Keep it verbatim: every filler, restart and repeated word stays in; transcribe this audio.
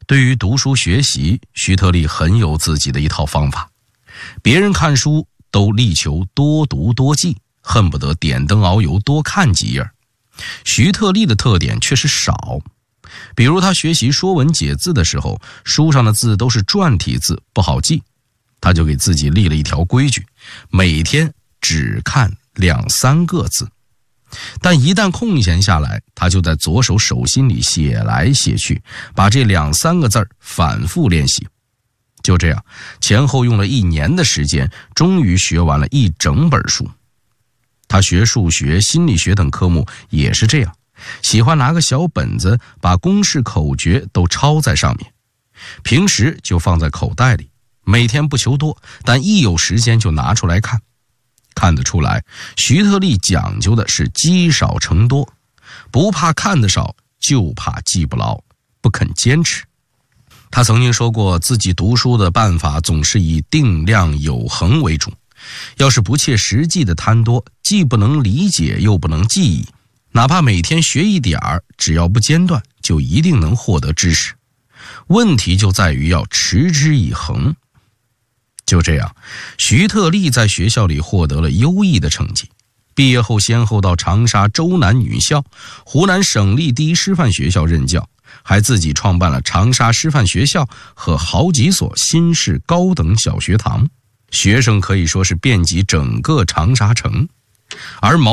对于读书学习，徐特立很有自己的一套方法。别人看书都力求多读多记，恨不得点灯熬油多看几页。徐特立的特点却是少。比如他学习说文解字的时候，书上的字都是篆体字，不好记，他就给自己立了一条规矩，每天只看两三个字。但一旦空闲下来，他就在左手手心里写来写去，把这两三个字反复练习。就这样，前后用了一年的时间，终于学完了一整本书。他学数学、心理学等科目也是这样，喜欢拿个小本子，把公式口诀都抄在上面，平时就放在口袋里，每天不求多，但一有时间就拿出来看。看得出来，徐特立讲究的是积少成多，不怕看得少，就怕记不牢，不肯坚持。他曾经说过，自己读书的办法总是以定量有恒为主，要是不切实际的贪多，既不能理解又不能记忆，哪怕每天学一点儿，只要不间断，就一定能获得知识。问题就在于要持之以恒。就这样，徐特立在学校里获得了优异的成绩，毕业后先后到长沙周南女校、湖南省立第一师范学校任教，还自己创办了长沙师范学校和好几所新式高等小学堂，学生可以说是遍及整个长沙城。而毛